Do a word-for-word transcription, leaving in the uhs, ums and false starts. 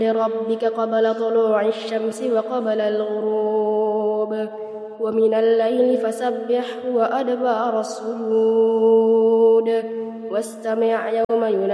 لربك قبل طلوع الشمس وقبل الغروب ومن الليل فسبحه وأدبار السجود واستمع يوم ينادي